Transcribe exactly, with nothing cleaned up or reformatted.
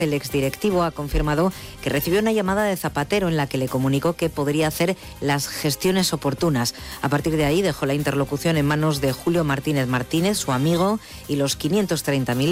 El exdirectivo ha confirmado que recibió una llamada de Zapatero en la que le comunicó que podría hacer las gestiones oportunas. A partir de ahí dejó la interlocución en manos de Julio Martínez Martínez, su amigo, y los quinientos treinta mil